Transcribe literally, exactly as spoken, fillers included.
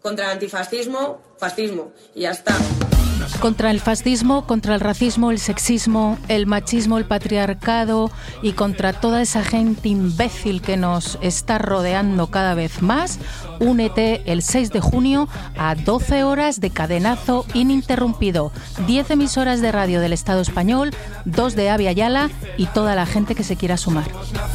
Contra el antifascismo, fascismo. Y ya está. Contra el fascismo, contra el racismo, el sexismo, el machismo, el patriarcado y contra toda esa gente imbécil que nos está rodeando cada vez más, únete el seis de junio a doce horas de cadenazo ininterrumpido. diez emisoras de radio del Estado español, dos de Avia Yala y toda la gente que se quiera sumar.